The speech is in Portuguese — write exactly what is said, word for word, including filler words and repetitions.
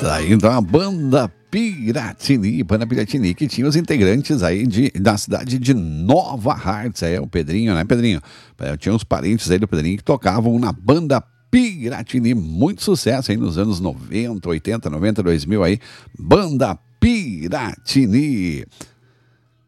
Tá aí então a banda Piratini, banda Piratini, que tinha os integrantes aí de, da cidade de Nova Hartz, aí é o Pedrinho, né, Pedrinho? Tinha uns parentes aí do Pedrinho que tocavam na banda Piratini, muito sucesso aí nos anos noventa, oitenta, noventa, dois mil aí, banda Piratini.